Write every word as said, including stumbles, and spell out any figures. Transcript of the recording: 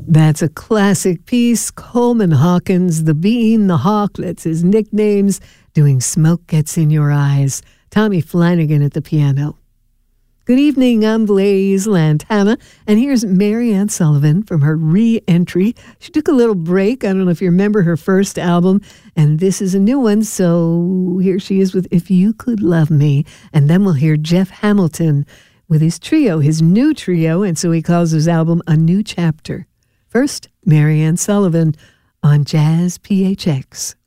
That's a classic piece. Coleman Hawkins, the Bean, the Hawk, that's his nicknames, doing Smoke Gets in Your Eyes. Tommy Flanagan at the piano. Good evening, I'm Blaise Lantana, and here's Marianne Sullivan from her re-entry. She took a little break. I don't know if you remember her first album, and this is a new one, so here she is with If You Could Love Me, and then we'll hear Jeff Hamilton with his trio, his new trio, and so he calls his album A New Chapter. First, Marianne Sullivan on Jazz P H X.